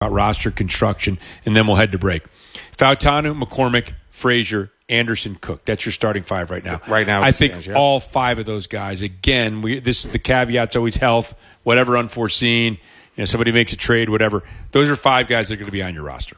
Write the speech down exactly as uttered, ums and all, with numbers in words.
roster construction, and then we'll head to break. Fautanu, McCormick, Frazier, Anderson, Cook. That's your starting five right now. Right now, I think stands, yeah. all five of those guys. Again, we this is the caveat's always health, whatever unforeseen. You know, somebody makes a trade, whatever. Those are five guys that are going to be on your roster.